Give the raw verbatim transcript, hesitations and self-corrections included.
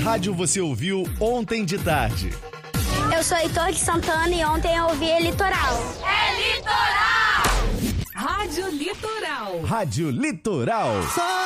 rádio você ouviu ontem de tarde? Eu sou Heitor de Santana e ontem eu ouvi Litoral. É Litoral! Rádio Litoral. Rádio Litoral. Só